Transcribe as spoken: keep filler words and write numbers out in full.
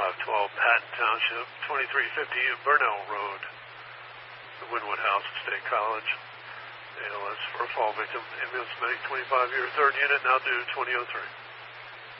five twelve Patton Township, twenty-three fifty Burnell Road, the Winwood House of State College. A L S for a fall victim. Ambulance medic, twenty-five year third unit, now due twenty oh three.